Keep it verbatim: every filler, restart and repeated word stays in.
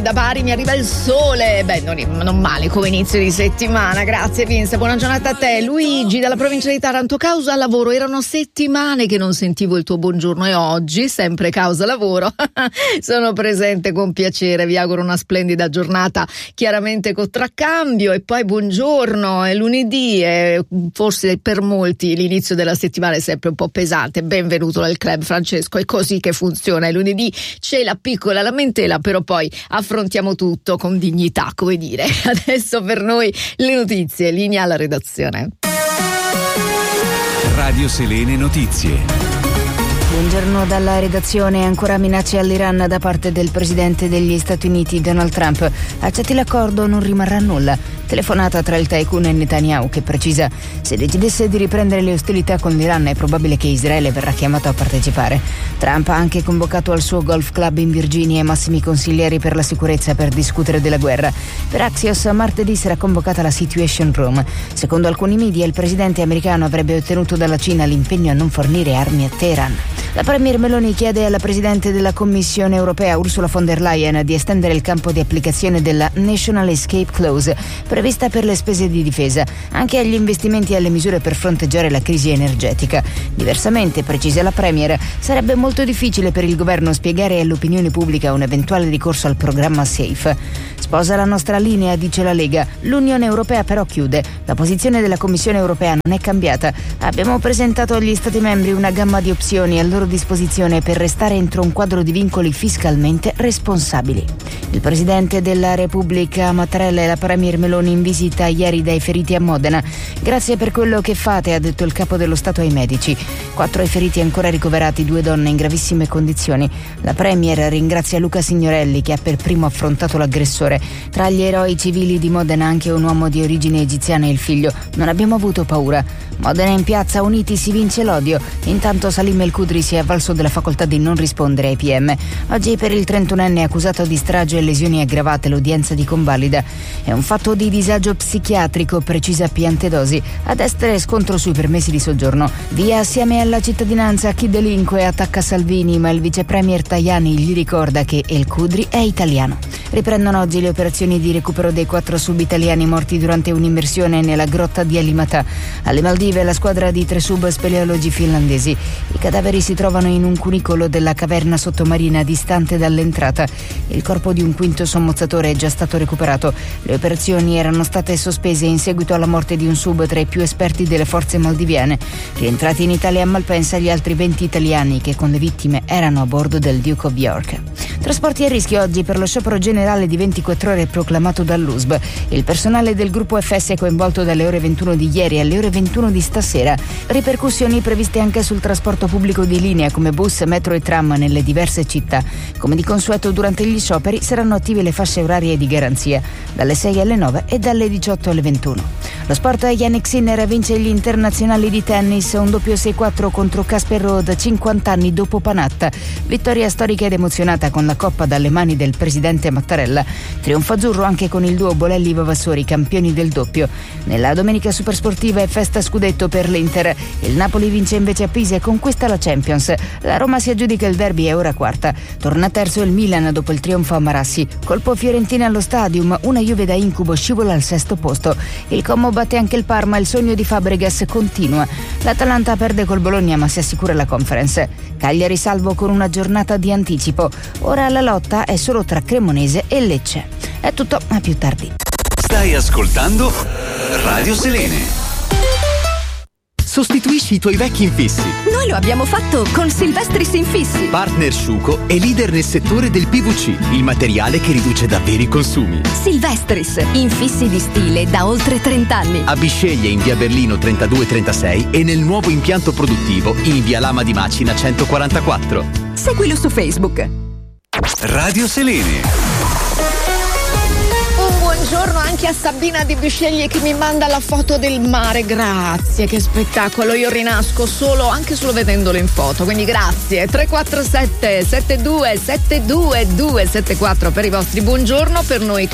Da Bari mi arriva il sole, beh non, non male come inizio di settimana, grazie Vince, buona giornata a te. Luigi dalla provincia di Taranto, causa lavoro, erano settimane che non sentivo il tuo buongiorno e oggi, sempre causa lavoro, sono presente con piacere, vi auguro una splendida giornata, chiaramente con contraccambio e poi buongiorno, è lunedì e forse per molti l'inizio della settimana è sempre un po' pesante, benvenuto nel club Francesco, è così che funziona, il lunedì c'è la piccola lamentela, però poi affrontiamo tutto con dignità, come dire. Adesso per noi le notizie, linea alla redazione. Radio Selene Notizie. Buongiorno dalla redazione. Ancora minacce all'Iran da parte del presidente degli Stati Uniti Donald Trump. Accetti l'accordo, non rimarrà nulla. Telefonata tra il tycoon e Netanyahu che precisa: se decidesse di riprendere le ostilità con l'Iran è probabile che Israele verrà chiamato a partecipare. Trump ha anche convocato al suo golf club in Virginia i massimi consiglieri per la sicurezza per discutere della guerra. Per Axios martedì sarà convocata la Situation Room. Secondo alcuni media il presidente americano avrebbe ottenuto dalla Cina l'impegno a non fornire armi a Teheran. La premier Meloni chiede alla presidente della Commissione europea Ursula von der Leyen di estendere il campo di applicazione della National Escape Clause prevista per le spese di difesa anche agli investimenti e alle misure per fronteggiare la crisi energetica. Diversamente, precisa la premier, sarebbe molto difficile per il governo spiegare all'opinione pubblica un eventuale ricorso al programma SAFE. Sposa la nostra linea, dice la Lega. L'Unione Europea però chiude. La posizione della Commissione Europea non è cambiata. Abbiamo presentato agli Stati membri una gamma di opzioni a loro disposizione per restare entro un quadro di vincoli fiscalmente responsabili. Il Presidente della Repubblica Mattarella e la Premier Meloni in visita ieri dai feriti a Modena. Grazie per quello che fate, ha detto il Capo dello Stato ai medici. Quattro ai feriti ancora ricoverati, due donne in gravissime condizioni. La Premier ringrazia Luca Signorelli che ha per primo affrontato l'aggressore. Tra gli eroi civili di Modena anche un uomo di origine egiziana e il figlio. Non abbiamo avuto paura. Modena in piazza, uniti si vince l'odio. Intanto Salim El Kudri si è avvalso della facoltà di non rispondere ai P M. Oggi per il trentunenne accusato di strage e lesioni aggravate l'udienza di convalida. È un fatto di disagio psichiatrico, precisa Piantedosi. Ad Estere scontro sui permessi di soggiorno. Via assieme alla cittadinanza chi delinque attacca Salvini, ma il vice premier Tajani gli ricorda che El Kudri è italiano. Riprendono oggi le operazioni di recupero dei quattro sub-italiani morti durante un'immersione nella grotta di Alimata. Alle Maldive la squadra di tre sub speleologi finlandesi. I cadaveri si trovano in un cunicolo della caverna sottomarina distante dall'entrata. Il corpo di un quinto sommozzatore è già stato recuperato. Le operazioni erano state sospese in seguito alla morte di un sub tra i più esperti delle forze maldiviane. Rientrati in Italia a Malpensa gli altri venti italiani che con le vittime erano a bordo del Duke of York. Trasporti a rischio oggi per lo sciopero generale di ventiquattro ore proclamato dall'U S B. Il personale del gruppo F S è coinvolto dalle ore ventuno di ieri alle ore ventuno di stasera. Ripercussioni previste anche sul trasporto pubblico di linea come bus, metro e tram nelle diverse città. Come di consueto durante gli scioperi saranno attive le fasce orarie di garanzia dalle sei alle nove e dalle diciotto alle ventuno. Lo sport, Jannik Sinner vince gli internazionali di tennis, un doppio sei quattro contro Casper Ruud cinquanta anni dopo Panatta. Vittoria storica ed emozionata con la coppa dalle mani del presidente Mattarella. Trionfo azzurro anche con il duo Bolelli-Vavassori, campioni del doppio. Nella domenica supersportiva è festa scudetto per l'Inter. Il Napoli vince invece a Pisa e conquista la Champions. La Roma si aggiudica il derby e è ora quarta. Torna terzo il Milan dopo il trionfo a Marassi. Colpo Fiorentina allo Stadium, una Juve da incubo scivola al sesto posto. Il Como batte anche il Parma, il sogno di Fabregas continua. L'Atalanta perde col Bologna ma si assicura la Conference. Cagliari salvo con una giornata di anticipo. Ora la lotta è solo tra Cremonese e Lecce. È tutto, a più tardi. Stai ascoltando Radio Selene. Sostituisci i tuoi vecchi infissi. Noi lo abbiamo fatto con Silvestris Infissi. Partner Sciuco e leader nel settore del P V C, il materiale che riduce davvero i consumi. Silvestris, infissi di stile da oltre trenta anni. A Bisceglie in via Berlino trentadue trentasei e nel nuovo impianto produttivo in via Lama di Macina centoquarantaquattro. Seguilo su Facebook. Radio Selene. Buongiorno anche a Sabina di Bisceglie che mi manda la foto del mare, grazie, che spettacolo, io rinasco solo, anche solo vedendolo in foto, quindi grazie. Tre quattro sette sette due sette due due sette quattro per i vostri buongiorno, per noi